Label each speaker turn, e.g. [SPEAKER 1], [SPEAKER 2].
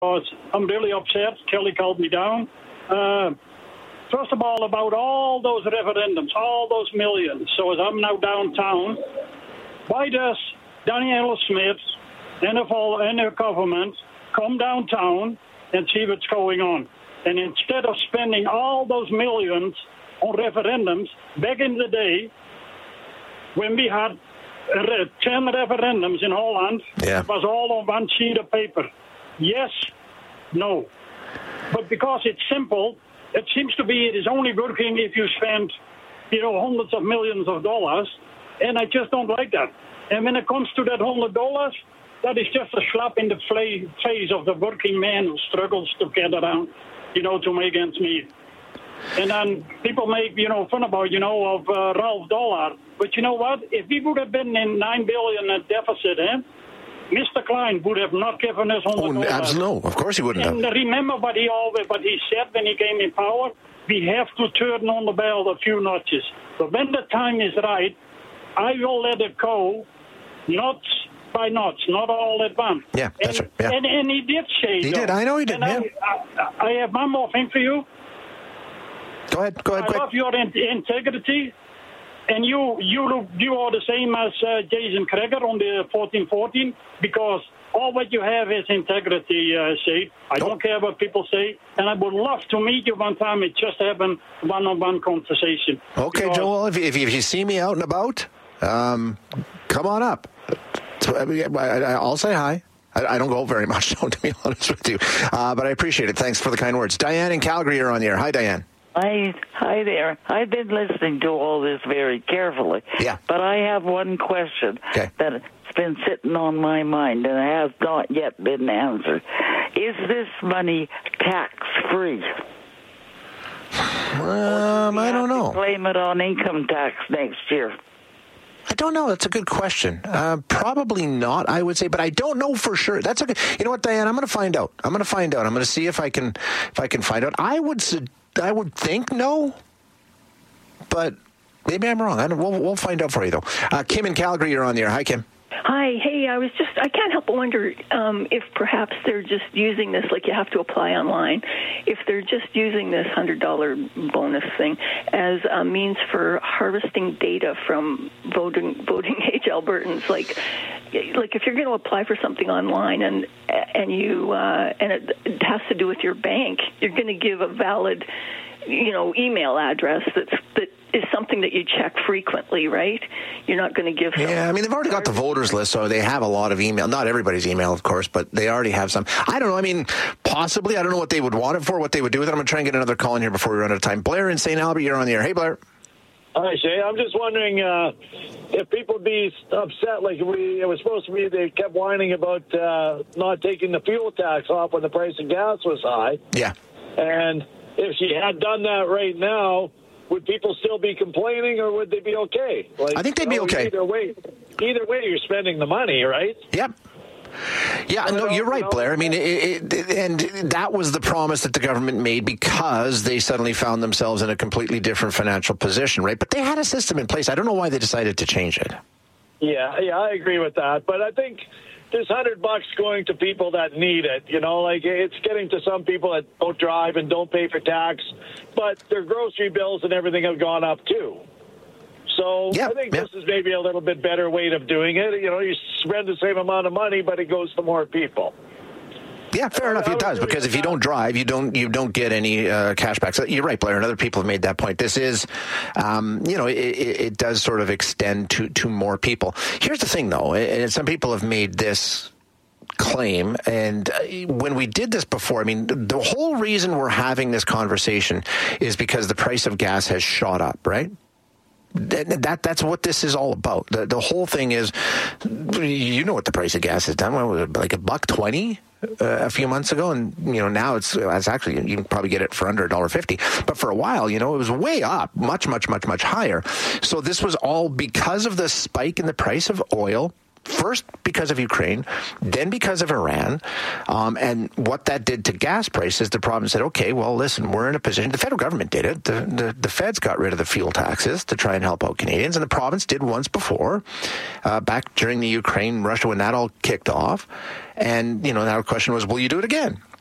[SPEAKER 1] I'm really upset. Kelly called me down. First of all, about all those referendums, all those millions. So as I'm now downtown, why does Danielle Smith and her government come downtown and see what's going on? And instead of spending all those millions on referendums, back in the day, when we had 10 referendums in Holland, it was all on one sheet of paper. Yes, no. But because it's simple, it seems to be it is only working if you spend, hundreds of millions of dollars, and I just don't like that. And when it comes to that $100, that is just a slap in the face of the working man who struggles to get around, to make ends meet. And then people make, fun about, of Ralph Dollar. But you know what? If we would have been in $9 billion deficit, Mr. Klein would have not given us $100.
[SPEAKER 2] Oh, absolutely. Of course he wouldn't have.
[SPEAKER 1] And remember what he said when he came in power? We have to turn on the belt a few notches. But when the time is right, I will let it go, notch by notch, not all at once.
[SPEAKER 2] Yeah, that's right. Yeah.
[SPEAKER 1] And he did say
[SPEAKER 2] He did. I know he did.
[SPEAKER 1] And I have one more thing for you.
[SPEAKER 2] Go ahead.
[SPEAKER 1] I love your integrity. And you are the same as Jason Kreger on the 1414, because all what you have is integrity, Shade. I don't care what people say, and I would love to meet you one time and just have a one-on-one conversation.
[SPEAKER 2] Okay, because Joel, if you see me out and about, come on up. I'll say hi. I don't go very much, to be honest with you, but I appreciate it. Thanks for the kind words. Diane in Calgary, you're on the air. Hi, Diane.
[SPEAKER 3] Hi there. I've been listening to all this very carefully.
[SPEAKER 2] Yeah.
[SPEAKER 3] But I have one question that's been sitting on my mind and has not yet been answered. Is this money tax-free?
[SPEAKER 2] I don't know.
[SPEAKER 3] Claim it on income tax next year.
[SPEAKER 2] I don't know. That's a good question. Probably not, I would say, but I don't know for sure. That's okay. You know what, Diane? I'm going to find out. I'm going to see if I can find out. I would think no, but maybe I'm wrong. We'll find out for you, though. Kim in Calgary, you're on the air. Hi, Kim.
[SPEAKER 4] Hi. Hey, I can't help but wonder if perhaps they're just using this, like you have to apply online, if they're just using this $100 bonus thing as a means for harvesting data from voting age Albertans. Like if you're going to apply for something online and it has to do with your bank, you're going to give a valid, email address that is something that you check frequently, right? You're not going to give...
[SPEAKER 2] Yeah, I mean, they've already got the voters list, so they have a lot of email. Not everybody's email, of course, but they already have some. I don't know. I mean, possibly. I don't know what they would want it for, what they would do with it. I'm going to try and get another call in here before we run out of time. Blair in St. Albert, you're on the air. Hey, Blair.
[SPEAKER 5] Hi, Shay. I'm just wondering if people would be upset, like it was supposed to be, they kept whining about not taking the fuel tax off when the price of gas was high.
[SPEAKER 2] Yeah.
[SPEAKER 5] And if she had done that right now, would people still be complaining, or would they be okay?
[SPEAKER 2] I think they'd be okay.
[SPEAKER 5] Either way, you're spending the money, right?
[SPEAKER 2] Yep. Yeah, no, you're right, Blair. I mean, and that was the promise that the government made because they suddenly found themselves in a completely different financial position, right? But they had a system in place. I don't know why they decided to change it.
[SPEAKER 5] Yeah, I agree with that. But I think this $100 going to people that need it, like it's getting to some people that don't drive and don't pay for tax, but their grocery bills and everything have gone up too. So I think this is maybe a little bit better way of doing it. You spend the same amount of money, but it goes to more people.
[SPEAKER 2] Yeah, fair enough. It does, because if you don't drive, you don't get any cash back. So you're right, Blair, and other people have made that point. This is, it does sort of extend to more people. Here's the thing, though, and some people have made this claim, and when we did this before, I mean, the whole reason we're having this conversation is because the price of gas has shot up, right? That's what this is all about. The whole thing is, what the price of gas has done. What was it, like $1.20 a few months ago, and now it's actually, you can probably get it for under $1.50. But for a while, it was way up, much higher. So this was all because of the spike in the price of oil First because of Ukraine, then because of Iran, and what that did to gas prices. The province said, okay, well, listen, we're in a position. The federal government did it. The feds got rid of the fuel taxes to try and help out Canadians, and the province did once before, back during the Ukraine-Russia when that all kicked off. And, now the question was, will you do it again?